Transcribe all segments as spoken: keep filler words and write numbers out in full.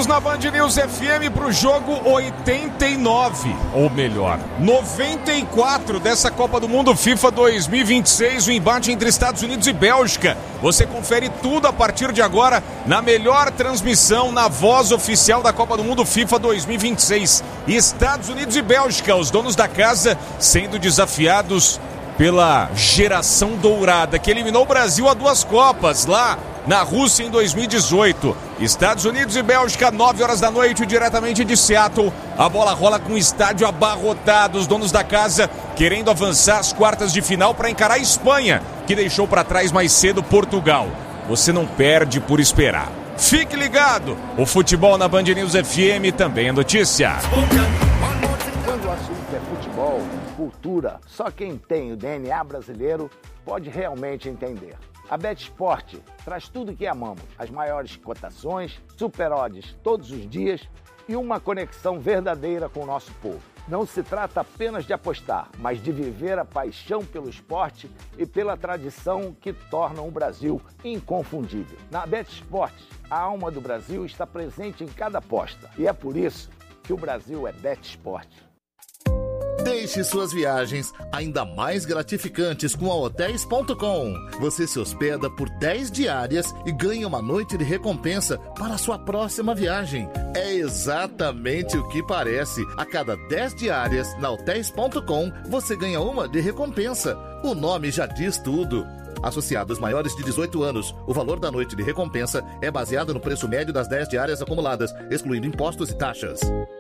minutinhos na Band News F M para o jogo oitenta e nove, ou melhor, noventa e quatro dessa Copa do Mundo FIFA dois mil e vinte e seis, o embate entre Estados Unidos e Bélgica. Você confere tudo a partir de agora na melhor transmissão, na voz oficial da Copa do Mundo FIFA dois mil e vinte e seis. Estados Unidos e Bélgica, os donos da casa sendo desafiados pela geração dourada que eliminou o Brasil a duas Copas lá na Rússia em dois mil e dezoito. Estados Unidos e Bélgica, nove horas da noite, diretamente de Seattle. A bola rola com o estádio abarrotado, os donos da casa querendo avançar às quartas de final para encarar a Espanha, que deixou para trás mais cedo Portugal. Você não perde por esperar. Fique ligado, o futebol na Band News F M também é notícia. Quando o assunto é futebol, cultura, só quem tem o D N A brasileiro pode realmente entender. A BetSport traz tudo que amamos, as maiores cotações, super odds todos os dias e uma conexão verdadeira com o nosso povo. Não se trata apenas de apostar, mas de viver a paixão pelo esporte e pela tradição que tornam o Brasil inconfundível. Na BetSport, a alma do Brasil está presente em cada aposta e é por isso que o Brasil é BetSport. Deixe suas viagens ainda mais gratificantes com a hotéis ponto com. Você se hospeda por dez diárias e ganha uma noite de recompensa para a sua próxima viagem. É exatamente o que parece. A cada dez diárias na hotéis ponto com, você ganha uma de recompensa. O nome já diz tudo. Associados maiores de dezoito anos, o valor da noite de recompensa é baseado no preço médio das dez diárias acumuladas, excluindo impostos e taxas.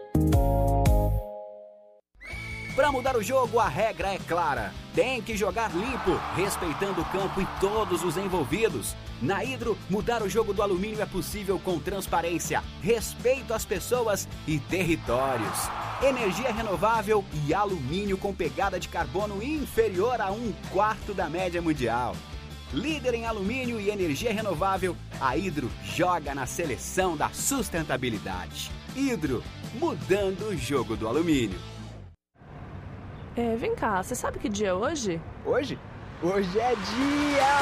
Para mudar o jogo, a regra é clara. Tem que jogar limpo, respeitando o campo e todos os envolvidos. Na Hidro, mudar o jogo do alumínio é possível com transparência, respeito às pessoas e territórios. Energia renovável e alumínio com pegada de carbono inferior a um quarto da média mundial. Líder em alumínio e energia renovável, a Hidro joga na seleção da sustentabilidade. Hidro, mudando o jogo do alumínio. É, vem cá, você sabe que dia é hoje? Hoje? Hoje é dia